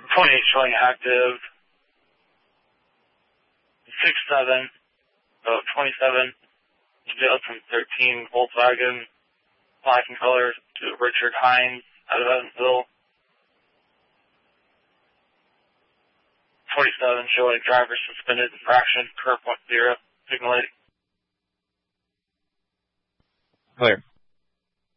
28 showing active. 6-7 of 27. From 13 Volkswagen, black in color, to Richard Hines out of Evansville. 27 showing driver suspended infraction, curve .0, signal 8. Clear.